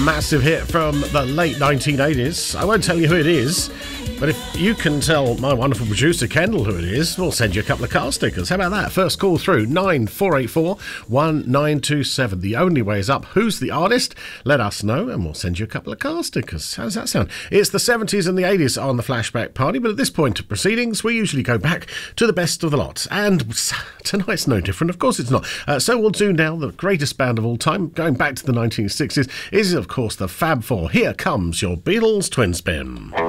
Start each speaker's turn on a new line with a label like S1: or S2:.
S1: massive hit from the late 1980s. I won't tell you who it is, but if you can tell my wonderful producer Kendall who it is, we'll send you a couple of car stickers. How about that? First call through 9484 1927. The only way is up. Who's the artist? Let us know and we'll send you a couple of car stickers. How does that sound? It's the 70s and the 80s on the Flashback Party, but at this point of proceedings we usually go back to the best of the lot, and tonight's no different. Of course it's not. So we'll do now the greatest band of all time, going back to the 1960s, is of course the Fab Four. Here comes your Beatles Twin Spin.